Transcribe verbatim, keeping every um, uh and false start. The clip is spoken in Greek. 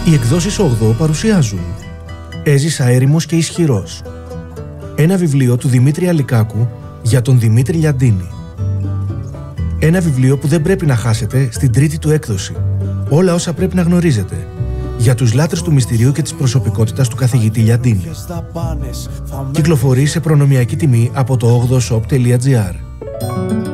Οι εκδόσεις όγδοο παρουσιάζουν «Έζησα έρημος και ισχυρός». Ένα βιβλίο του Δημήτρη Αλικάκου για τον Δημήτρη Λιαντίνη. Ένα βιβλίο που δεν πρέπει να χάσετε στην τρίτη του έκδοση. Όλα όσα πρέπει να γνωρίζετε για τους λάτρες του μυστηρίου και της προσωπικότητας του καθηγητή Λιαντίνη. Κυκλοφορεί σε προνομιακή τιμή από το όγδοο shop τελεία gr.